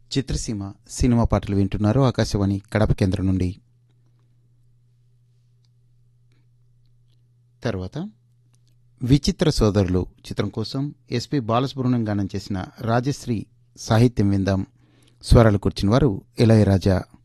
చిత్రసీమ cinema పాటలు వింటున్నారు ఆకాశవాణి కడప కేంద్రం నుండి. తర్వాత విచిత్ర సోదరులు చిత్రం కోసం ఎస్పి బాలసుబ్రహ్మణ్యం గానం చేసిన రాజశ్రీ సాహిత్యం విందాం. స్వరాలు కూర్చిన వారు ఇళయరాజా.